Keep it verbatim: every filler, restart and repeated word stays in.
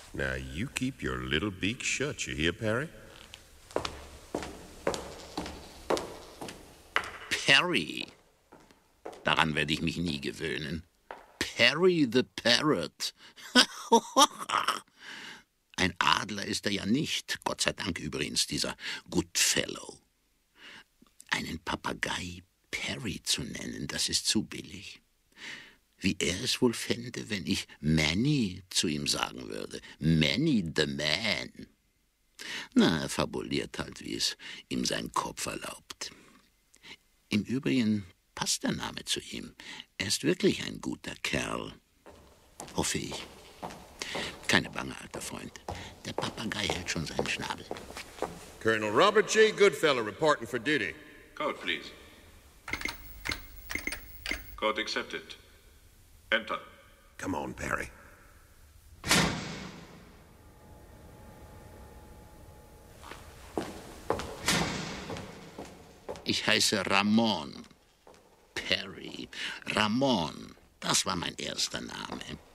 Now, you keep your little beak shut, you hear, Perry? Perry. Daran werde ich mich nie gewöhnen. Perry the Parrot. Ein Adler ist er ja nicht, Gott sei Dank übrigens, dieser Goodfellow. Einen Papagei Perry zu nennen, das ist zu billig. Wie er es wohl fände, wenn ich Manny zu ihm sagen würde. Manny the Man. Na, er fabuliert halt, wie es ihm sein Kopf erlaubt. Im Übrigen passt der Name zu ihm. Er ist wirklich ein guter Kerl. Hoffe ich. Keine Bange, alter Freund. Der Papagei hält schon seinen Schnabel. Colonel Robert J. Goodfellow reporting for duty. Code, please. Code accepted. Enter. Come on, Perry. Ich heiße Ramon. Perry. Ramon. Das war mein erster Name.